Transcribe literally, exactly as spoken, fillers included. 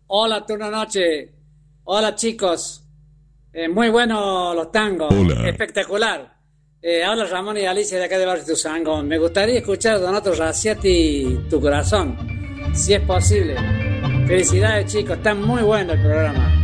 Hola, turno noche. Hola, chicos. Eh, muy buenos los tangos. Hola. Espectacular. Eh, habla Ramón y Alicia de acá de Barrio Tuzangón. Me gustaría escuchar Donato Raciati, Tu Corazón, si es posible. Felicidades, chicos. Está muy bueno el programa.